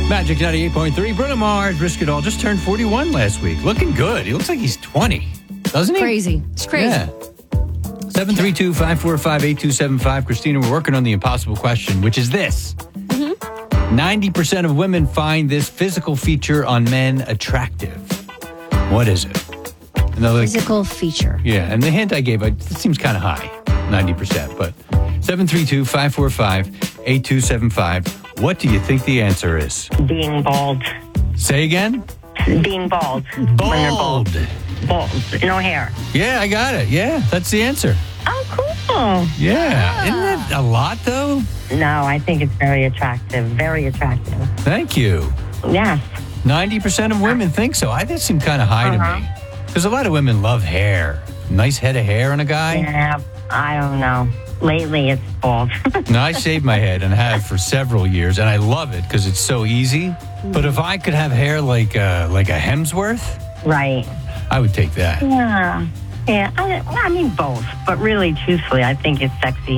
Magic 98.3. Bruno Mars, Risk It All, just turned 41 last week. Looking good. He looks like he's 20, doesn't he? Crazy. It's crazy. Yeah. 732-545-8275. Christina, we're working on the impossible question, which is this. 90% of women find this physical feature on men attractive. What is it? Another Physical feature. Yeah, and the hint I gave, it seems kind of high, 90%. But 732-545-8275. What do you think the answer is? Being bald. Say again? Being bald. When they're Bald. Bald. No hair. Yeah, I got it. Yeah, that's the answer. Oh, cool. Yeah. Isn't that a lot, though? No, I think it's very attractive. Very attractive. Thank you. Yes. 90% of women think so. That seemed kind of high to me. Because a lot of women love hair. Nice head of hair on a guy. Yeah, I don't know. Lately, it's bald. Now, I shaved my head and have for several years, and I love it because it's so easy. But if I could have hair like a Hemsworth, Right. I would take that. Yeah. Yeah, I mean both. But really, truthfully, I think it's sexy.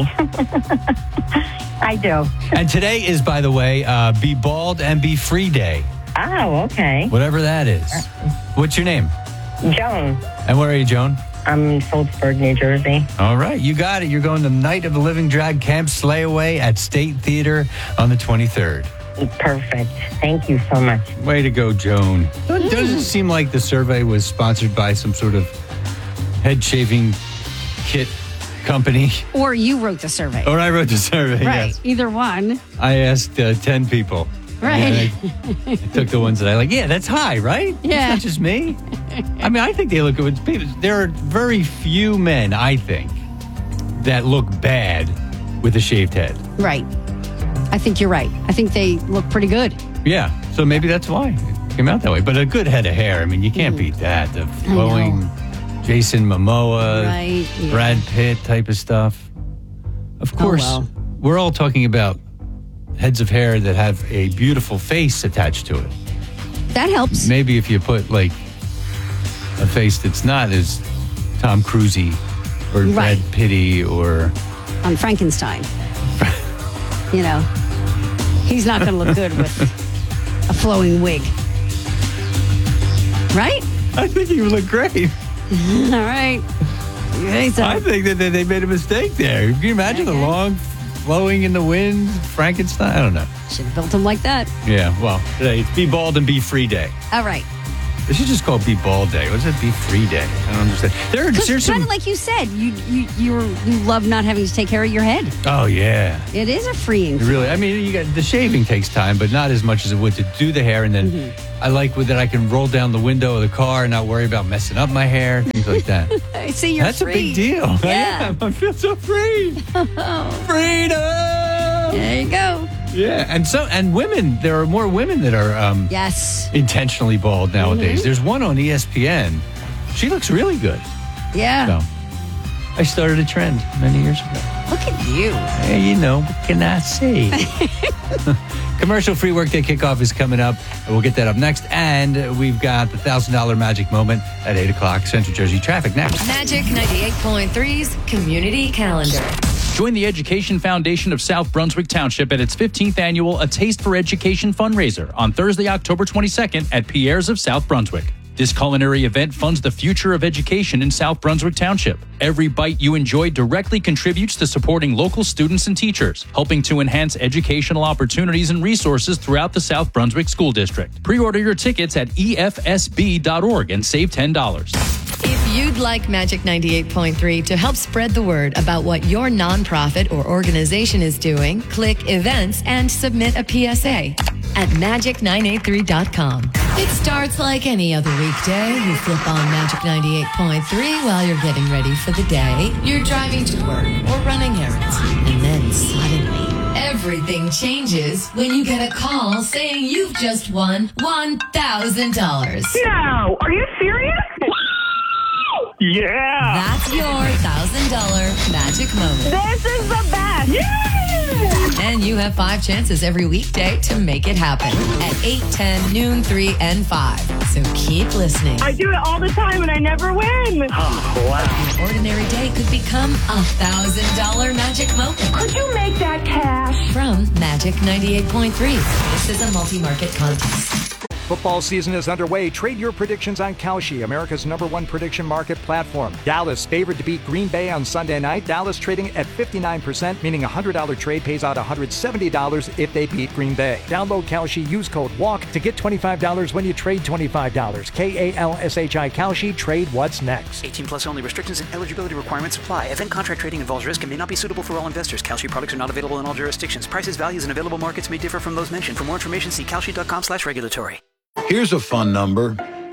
I do. And today is, by the way, Be Bald and Be Free Day. Oh, okay. Whatever that is. What's your name? Joan. And where are you, Joan? I'm in Phillipsburg, New Jersey. All right, you got it. You're going to Night of the Living Drag Camp Slayaway at State Theater on the 23rd. Perfect. Thank you so much. Way to go, Joan. It doesn't seem like the survey was sponsored by some sort of head shaving kit company. Or you wrote the survey. Or I wrote the survey, Right. yes. Either one. I asked 10 people. Right. And I took the ones that I like. Yeah, that's high, right? Yeah. It's not just me. I mean, I think they look good. There are very few men, I think, that look bad with a shaved head. Right. I think you're right. I think they look pretty good. Yeah, so maybe that's why it came out that way. But a good head of hair, I mean, you can't beat that. The flowing Jason Momoa, Right, yeah. Brad Pitt type of stuff. Of course, well. we're all talking about heads of hair that have a beautiful face attached to it. That helps. Maybe if you put like a face that's not as Tom Cruise-y or Right. Brad Pitty or On Frankenstein. You know, he's not going to look good with a flowing wig. Right? I think he would look great. All right. You think so? I think that they made a mistake there. Can you imagine the long flowing in the wind Frankenstein? I don't know. Should have built him like that. Yeah, well, today it's Be Bald and Be Free Day. All right. They should just call it Be Bald Day. What does it Be Free Day? I don't understand. There's Kind some... of like you said, you love not having to take care of your head. Oh, yeah. It is a freeing. Really, I mean, the shaving takes time, but not as much as it would to do the hair. And then I like with that I can roll down the window of the car and not worry about messing up my hair, things like that. I see you're That's free. a big deal. Yeah. I feel so free. Freedom. There you go. Yeah, and women. There are more women that are Yes. intentionally bald nowadays. There's one on ESPN. She looks really good. Yeah. So I started a trend many years ago. Look at you. Hey, you know, what can I say? Commercial-free workday kickoff is coming up. We'll get that up next. And we've got the $1,000 magic moment at 8 o'clock. Central Jersey traffic next. Magic 98.3's Community Calendar. Join the Education Foundation of South Brunswick Township at its 15th annual A Taste for Education fundraiser on Thursday, October 22nd at Pierre's of South Brunswick. This culinary event funds the future of education in South Brunswick Township. Every bite you enjoy directly contributes to supporting local students and teachers, helping to enhance educational opportunities and resources throughout the South Brunswick School District. Pre-order your tickets at efsb.org and save $10. If you'd like Magic 98.3 to help spread the word about what your nonprofit or organization is doing, click Events and submit a PSA at magic983.com. It starts like any other weekday. You flip on Magic 98.3 while you're getting ready for the day. You're driving to work or running errands. And then suddenly, everything changes when you get a call saying you've just won $1,000. No, are you serious? Yeah! That's your $1,000 magic moment. This is the best. Yay! And you have 5 chances every weekday to make it happen at 8, 10, noon, 3, and 5. So keep listening. I do it all the time and I never win. Oh, wow. An ordinary day could become a $1,000 magic moment. Could you make that cash? From Magic 98.3. This is a multi-market contest. Football season is underway. Trade your predictions on Kalshi, America's #1 prediction market platform. Dallas favored to beat Green Bay on Sunday night. Dallas trading at 59%, meaning a $100 trade pays out $170 if they beat Green Bay. Download Kalshi, use code WALK to get $25 when you trade $25. KALSHI Kalshi, trade what's next. 18 plus only. Restrictions and eligibility requirements apply. Event contract trading involves risk and may not be suitable for all investors. Kalshi products are not available in all jurisdictions. Prices, values, and available markets may differ from those mentioned. For more information, see kalshi.com/regulatory. Here's a fun number,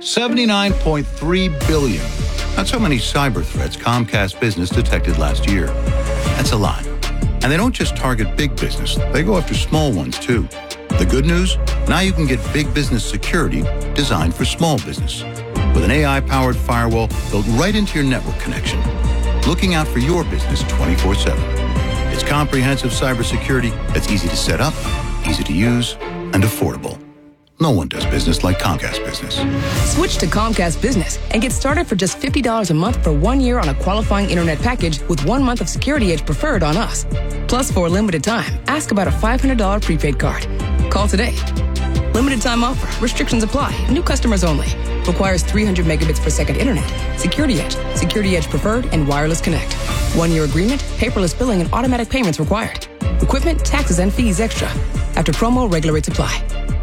79.3 billion. That's how many cyber threats Comcast Business detected last year. That's a lot. And they don't just target big business, they go after small ones too. The good news? Now you can get big business security designed for small business. With an AI-powered firewall built right into your network connection, looking out for your business 24/7. It's comprehensive cybersecurity that's easy to set up, easy to use, and affordable. No one does business like Comcast Business. Switch to Comcast Business and get started for just $50 a month for 1 year on a qualifying internet package with 1 month of Security Edge Preferred on us. Plus, for a limited time, ask about a $500 prepaid card. Call today. Limited time offer. Restrictions apply. New customers only. Requires 300 megabits per second internet. Security Edge, Security Edge Preferred, and Wireless Connect. 1 year agreement, paperless billing, and automatic payments required. Equipment, taxes, and fees extra. After promo, regular rates apply.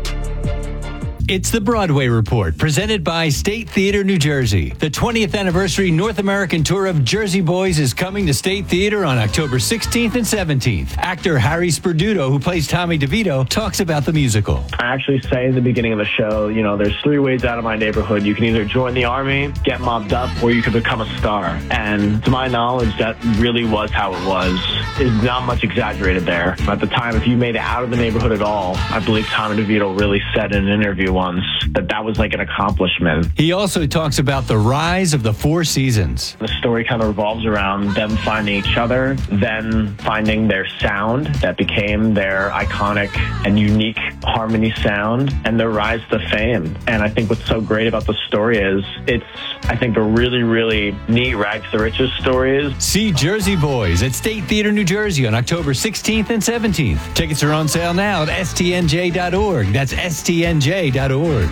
It's the Broadway Report, presented by State Theater, New Jersey. The 20th anniversary North American tour of Jersey Boys is coming to State Theater on October 16th and 17th. Actor Harry Sperduto, who plays Tommy DeVito, talks about the musical. I actually say at the beginning of the show, you know, there's 3 ways out of my neighborhood. You can either join the army, get mobbed up, or you could become a star. And to my knowledge, that really was how it was. It's not much exaggerated there. At the time, if you made it out of the neighborhood at all, I believe Tommy DeVito really said in an interview once that was like an accomplishment. He also talks about the rise of the Four Seasons. The story kind of revolves around them finding each other, then finding their sound that became their iconic and unique harmony sound, and their rise to fame. And I think what's so great about the story is it's, I think, a really, really neat rags to riches story. See Jersey Boys at State Theater, New Jersey on October 16th and 17th. Tickets are on sale now at stnj.org. That's stnj.org.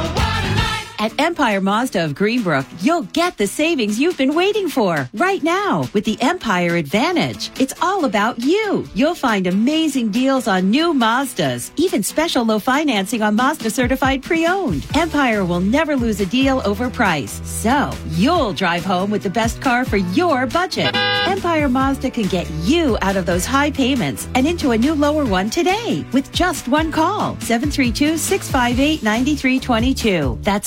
At Empire Mazda of Greenbrook, you'll get the savings you've been waiting for right now with the Empire Advantage. It's all about you. You'll find amazing deals on new Mazdas, even special low financing on Mazda certified pre-owned. Empire will never lose a deal over price, so you'll drive home with the best car for your budget. Empire Mazda can get you out of those high payments and into a new lower one today with just one call. 732-658-9322. That's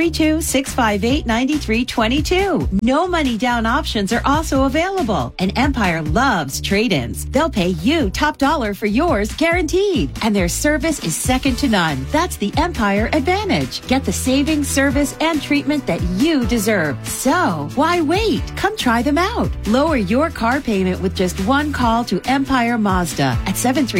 732-658-9322. No money down options are also available. And Empire loves trade-ins. They'll pay you top dollar for yours guaranteed. And their service is second to none. That's the Empire Advantage. Get the savings, service, and treatment that you deserve. So, why wait? Come try them out. Lower your car payment with just one call to Empire Mazda at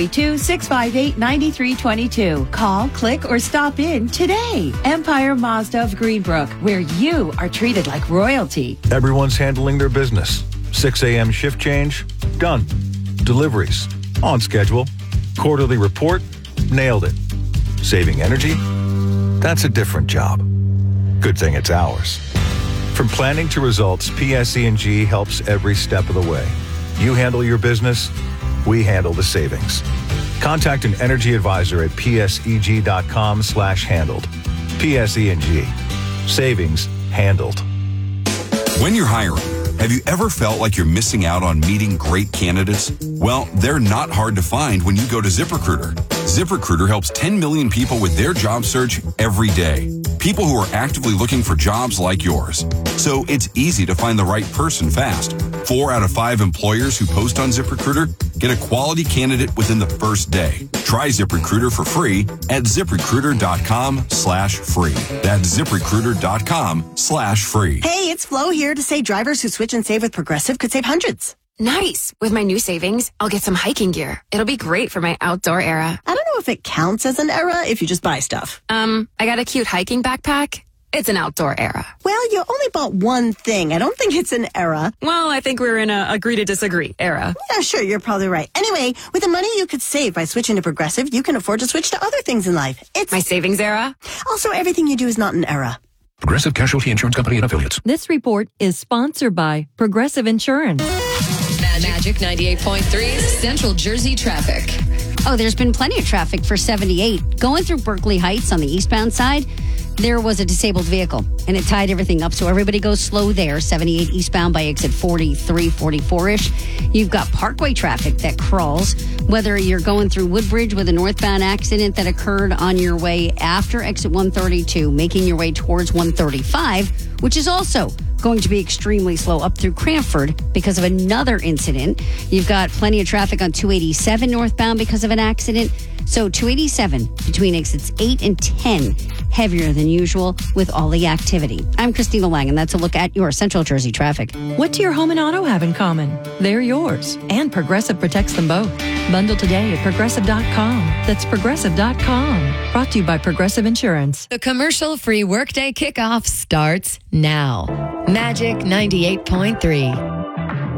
732-658-9322. Call, click, or stop in today. Empire Mazda of Greenbrook, where you are treated like royalty. Everyone's handling their business. 6 a.m. shift change, done. Deliveries, on schedule. Quarterly report, nailed it. Saving energy? That's a different job. Good thing it's ours. From planning to results, PSE&G helps every step of the way. You handle your business, we handle the savings. Contact an energy advisor at pseg.com/handled. PSE&G. Savings handled. When you're hiring, have you ever felt like you're missing out on meeting great candidates? Well, they're not hard to find when you go to ZipRecruiter. ZipRecruiter helps 10 million people with their job search every day. People who are actively looking for jobs like yours. So it's easy to find the right person fast. 4 out of 5 employers who post on ZipRecruiter get a quality candidate within the first day. Try ZipRecruiter for free at ZipRecruiter.com/free. That's ZipRecruiter.com/free. Hey, it's Flo here to say drivers who switch and save with Progressive could save hundreds. Nice. With my new savings, I'll get some hiking gear. It'll be great for my outdoor era. I don't know if it counts as an era if you just buy stuff. I got a cute hiking backpack. It's an outdoor era. Well, you only bought one thing. I don't think it's an era. Well, I think we're in a agree to disagree era. Yeah, sure, you're probably right. Anyway, with the money you could save by switching to Progressive, you can afford to switch to other things in life. It's my savings era. Also, everything you do is not an era. Progressive Casualty Insurance Company and Affiliates. This report is sponsored by Progressive Insurance. Magic 98.3 Central Jersey traffic. Oh, there's been plenty of traffic for 78. Going through Berkeley Heights on the eastbound side, there was a disabled vehicle, and it tied everything up, so everybody goes slow there. 78 eastbound by exit 43, 44-ish. You've got Parkway traffic that crawls, whether you're going through Woodbridge with a northbound accident that occurred on your way after exit 132, making your way towards 135, which is also going to be extremely slow up through Cranford because of another incident. You've got plenty of traffic on 287 northbound because of an accident. So 287 between exits 8 and 10, heavier than usual with all the activity. I'm Christina Lang, and that's a look at your Central Jersey traffic. What do your home and auto have in common? They're yours, and Progressive protects them both. Bundle today at Progressive.com. That's Progressive.com. Brought to you by Progressive Insurance. The commercial-free workday kickoff starts now. Magic 98.3.